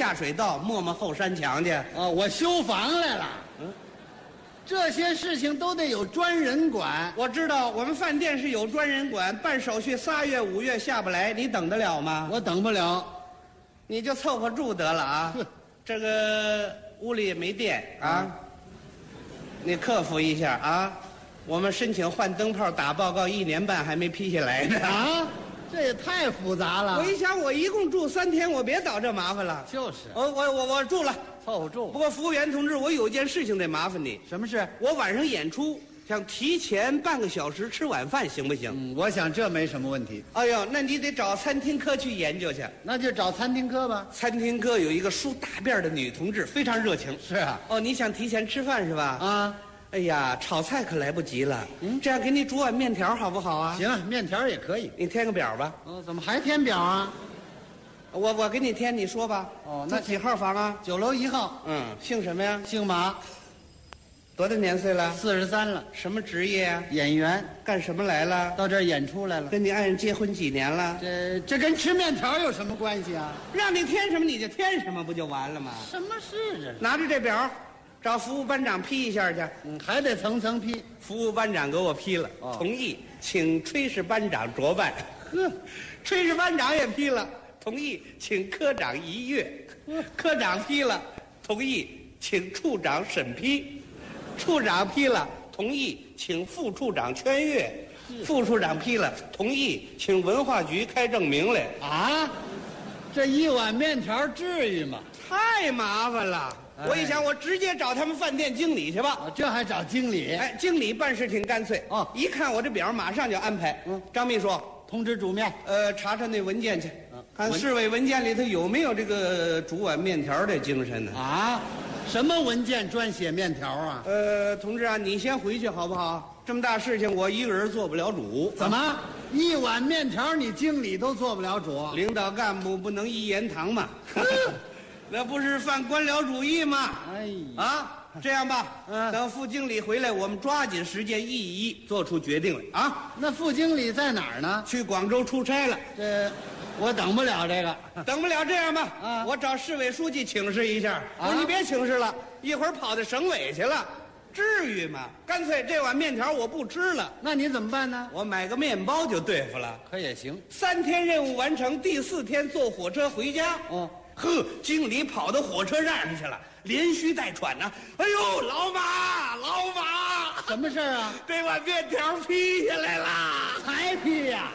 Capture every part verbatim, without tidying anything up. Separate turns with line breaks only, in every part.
下水道，磨磨后山墙去。
哦，我修房来了。
嗯，
这些事情都得有专人管。
我知道，我们饭店是有专人管，办手续仨月五月下不来，你等得了吗？
我等不了。
你就凑合住得了啊。这个屋里也没电啊，嗯、你克服一下啊。我们申请换灯泡打报告，一年半还没批下来呢。
啊，这也太复杂了。
我一想，我一共住三天，我别找这麻烦了。
就是，
我我我我住了，
凑合住。
不过服务员同志，我有件事情得麻烦你。
什么事？
我晚上演出，想提前半个小时吃晚饭，行不行？
嗯，我想这没什么问题。
哎呦，那你得找餐厅科去研究去。
那就找餐厅科吧。
餐厅科有一个梳大辫的女同志，非常热情。
是啊。
哦，你想提前吃饭是吧？啊。哎呀，炒菜可来不及了。嗯，这样给你煮碗面条好不好啊？
行啊，面条也可以。
你填个表吧。
哦，怎么还填表啊？
我我给你填，你说吧。
哦，那
几号房啊？
九楼一号。
嗯，姓什么呀？
姓马。
多大年岁了？
四十三了。
什么职业啊？
演员。
干什么来了？
到这儿演出来了。
跟你爱人结婚几年了？
这这跟吃面条有什么关系啊？
让你填什么你就填什么，不就完了吗？
什么事这是？
拿着这表。找服务班长批一下去，
嗯，还得层层批。
服务班长给我批了，哦、同意，请炊事班长酌办。呵，炊事班长也批了，同意，请科长一阅。科长批了，同意，请处长审批。处长批了，同意，请副处长圈阅。副处长批了，同意，请文化局开证明来。
啊，这一碗面条至于吗？
太麻烦了。我一想，我直接找他们饭店经理去吧。
哦，这还找经理？
哎，经理办事挺干脆
哦，
一看我这表，马上就安排。嗯，张秘书，
通知煮面。
呃，查查那文件去，嗯、看市委文件里头有没有这个煮碗面条的精神呢？
啊，什么文件专写面条啊？
呃，同志啊，你先回去好不好？这么大事情，我一个人做不了主。
怎么？啊、一碗面条你经理都做不了主？
领导干部不能一言堂嘛。那不是犯官僚主义吗？哎呀，啊，这样吧，嗯，等副经理回来，我们抓紧时间一一做出决定来啊。
那副经理在哪儿呢？
去广州出差了。
这，我等不了这个，
等不了。这样吧，啊，我找市委书记请示一下。啊，我说你别请示了，一会儿跑到省委去了，至于吗？干脆这碗面条我不吃了。
那你怎么办呢？
我买个面包就对付了。
可也行。
三天任务完成，第四天坐火车回家。哦。呵，经理跑到火车站上去了，连吁带喘呢。哎呦，老马，老马，
什么事儿啊？
这碗面条批下来了，
才批呀！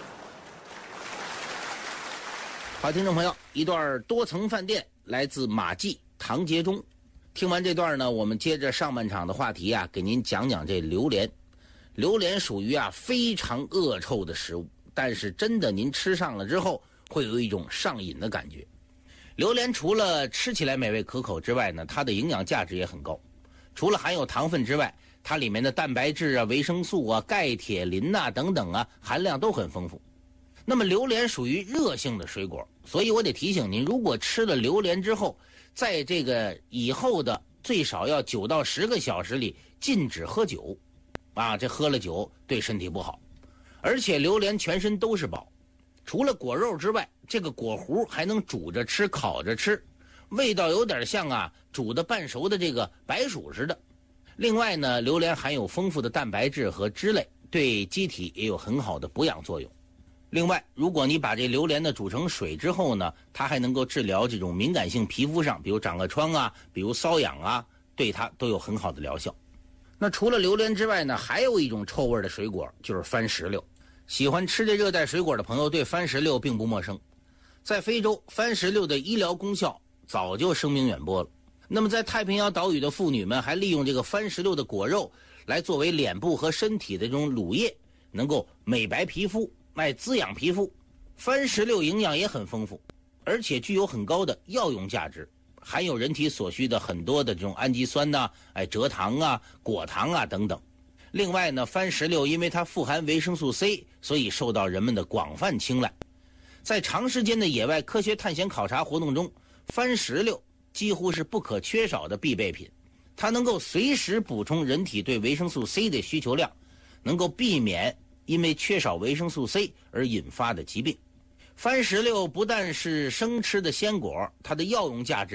好，听众朋友，一段多层饭店来自马季唐杰忠。听完这段呢，我们接着上半场的话题啊，给您讲讲这榴莲。榴莲属于啊非常恶臭的食物，但是真的您吃上了之后，会有一种上瘾的感觉。榴莲除了吃起来美味可口之外呢，它的营养价值也很高。除了含有糖分之外，它里面的蛋白质啊、维生素啊、钙、铁、磷呐、啊、等等啊，含量都很丰富。那么榴莲属于热性的水果，所以我得提醒您，如果吃了榴莲之后，在这个以后的最少要九到十个小时里禁止喝酒，啊，这喝了酒对身体不好。而且榴莲全身都是宝。除了果肉之外，这个果核还能煮着吃、烤着吃，味道有点像啊煮的半熟的这个白薯似的。另外呢，榴莲含有丰富的蛋白质和脂类，对机体也有很好的补养作用。另外，如果你把这榴莲呢煮成水之后呢，它还能够治疗这种敏感性皮肤上，比如长个疮啊，比如瘙痒啊，对它都有很好的疗效。那除了榴莲之外呢，还有一种臭味的水果，就是番石榴。喜欢吃这热带水果的朋友对番石榴并不陌生。在非洲，番石榴的医疗功效早就声名远播了。那么在太平洋岛屿的妇女们还利用这个番石榴的果肉来作为脸部和身体的这种乳液，能够美白皮肤，来滋养皮肤。番石榴营养也很丰富，而且具有很高的药用价值，含有人体所需的很多的这种氨基酸呐、啊、哎蔗糖啊、果糖啊等等。另外呢，番石榴因为它富含维生素 C， 所以受到人们的广泛青睐。在长时间的野外科学探险考察活动中，番石榴几乎是不可缺少的必备品。它能够随时补充人体对维生素 C 的需求量，能够避免因为缺少维生素 C 而引发的疾病。番石榴不但是生吃的鲜果，它的药用价值